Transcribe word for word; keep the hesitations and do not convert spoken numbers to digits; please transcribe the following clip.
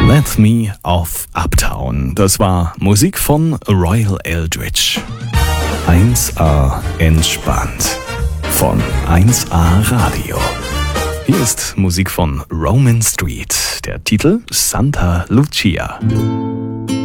Let Me Off Uptown. Das war Musik von Royal Eldridge. eins A entspannt. Von eins A Radio. Hier ist Musik von Roman Street. Der Titel Santa Lucia.